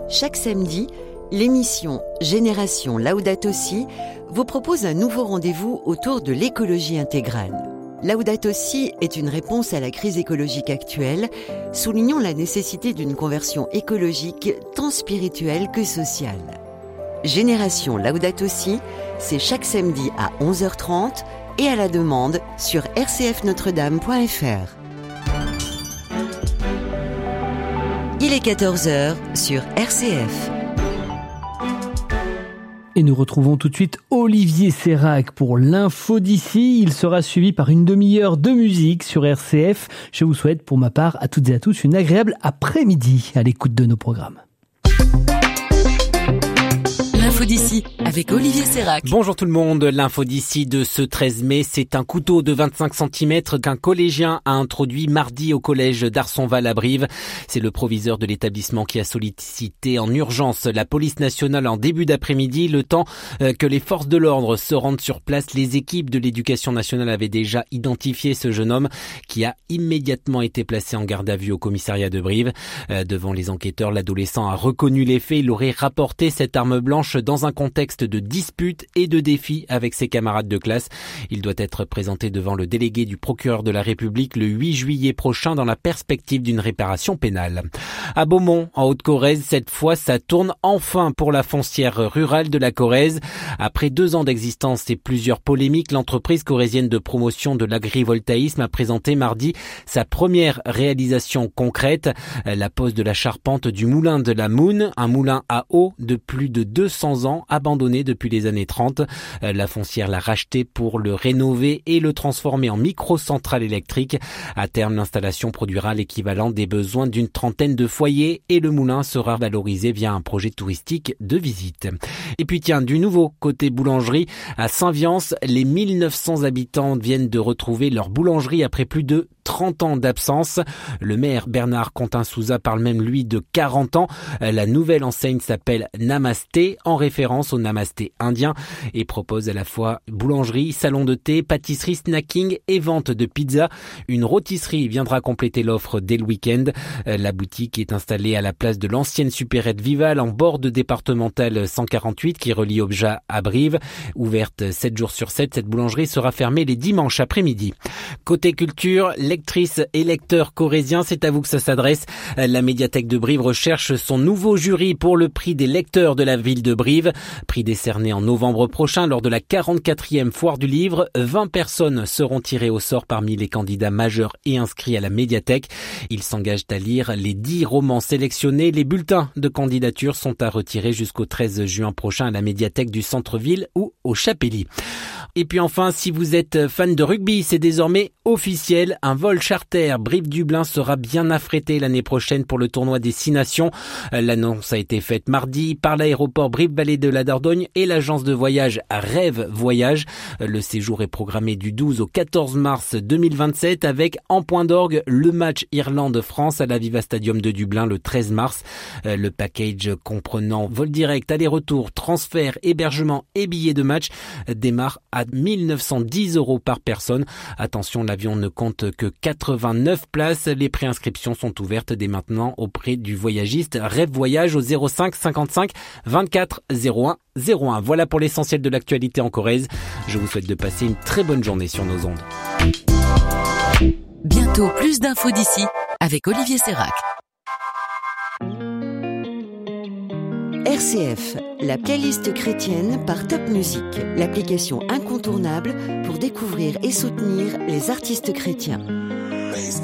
Chaque samedi, l'émission Génération Laudato Si vous propose un nouveau rendez-vous autour de l'écologie intégrale. Laudato Si est une réponse à la crise écologique actuelle, soulignant la nécessité d'une conversion écologique tant spirituelle que sociale. Génération Laudato Si, c'est chaque samedi à 11h30 et à la demande sur rcfnotredame.fr. Il est 14h sur RCF. Et nous retrouvons tout de suite Olivier Sérac pour l'info d'ici. Il sera suivi par une demi-heure de musique sur RCF. Je vous souhaite pour ma part à toutes et à tous une agréable après-midi à l'écoute de nos programmes. L'info d'ici avec Olivier Sérac. Bonjour tout le monde, l'info d'ici de ce 13 mai, c'est un couteau de 25 cm qu'un collégien a introduit mardi au collège d'Arsonval à Brive. C'est le proviseur de l'établissement qui a sollicité en urgence la police nationale en début d'après-midi. Le temps que les forces de l'ordre se rendent sur place, les équipes de l'éducation nationale avaient déjà identifié ce jeune homme qui a immédiatement été placé en garde à vue au commissariat de Brive. Devant les enquêteurs, l'adolescent a reconnu les faits. Il aurait rapporté cette arme blanche dans un contexte de dispute et de défi avec ses camarades de classe. Il doit être présenté devant le délégué du procureur de la République le 8 juillet prochain dans la perspective d'une réparation pénale. À Beaumont, en Haute-Corrèze, cette fois, ça tourne enfin pour la foncière rurale de la Corrèze. Après 2 ans d'existence et plusieurs polémiques, l'entreprise corrézienne de promotion de l'agrivoltaïsme a présenté mardi sa première réalisation concrète, la pose de la charpente du moulin de la Moune, un moulin à eau de plus de 200 ans, abandonné depuis les années 30. La foncière l'a racheté pour le rénover et le transformer en micro-centrale électrique. À terme, l'installation produira l'équivalent des besoins d'une trentaine de foyers et le moulin sera valorisé via un projet touristique de visite. Et puis tiens, du nouveau côté boulangerie, à Saint-Viance, les 1900 habitants viennent de retrouver leur boulangerie après plus de 30 ans d'absence. Le maire Bernard Contin-Souza parle même lui de 40 ans. La nouvelle enseigne s'appelle Namasté, en référence au Namasté indien, et propose à la fois boulangerie, salon de thé, pâtisserie, snacking et vente de pizza. Une rôtisserie viendra compléter l'offre dès le week-end. La boutique est installée à la place de l'ancienne supérette Vival en bord de départementale 148 qui relie Objat à Brive. Ouverte 7 jours sur 7, cette boulangerie sera fermée les dimanches après-midi. Côté culture, lectrices et lecteurs corréziens, c'est à vous que ça s'adresse. La médiathèque de Brive recherche son nouveau jury pour le prix des lecteurs de la ville de Brive. Prix décerné en novembre prochain lors de la 44e foire du livre. 20 personnes seront tirées au sort parmi les candidats majeurs et inscrits à la médiathèque. Ils s'engagent à lire les 10 romans sélectionnés. Les bulletins de candidature sont à retirer jusqu'au 13 juin prochain à la médiathèque du centre-ville ou au Chapelly. Et puis enfin, si vous êtes fan de rugby, c'est désormais officiel. Un vol charter Brive-Dublin sera bien affrété l'année prochaine pour le tournoi des 6 nations. L'annonce a été faite mardi par l'aéroport Brive-Vallée de la Dordogne et l'agence de voyage Rêve Voyage. Le séjour est programmé du 12 au 14 mars 2027 avec en point d'orgue le match Irlande-France à l'Aviva Stadium de Dublin le 13 mars. Le package comprenant vol direct, aller-retour, transfert, hébergement et billets de match démarre à 1 910 € par personne. Attention, l'avion ne compte que 89 places. Les préinscriptions sont ouvertes dès maintenant auprès du voyagiste Rêve Voyage au 05 55 24 01 01. Voilà pour l'essentiel de l'actualité en Corrèze. Je vous souhaite de passer une très bonne journée sur nos ondes. Bientôt plus d'infos d'ici avec Olivier Sérac. RCF, la playlist chrétienne par Top Music, l'application incontournable pour découvrir et soutenir les artistes chrétiens.